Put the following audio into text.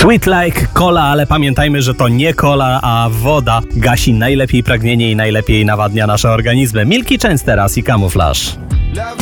Sweet like cola, ale pamiętajmy, że to nie cola, a woda gasi najlepiej pragnienie i najlepiej nawadnia nasze organizmy. Milky Chance teraz i kamuflaż.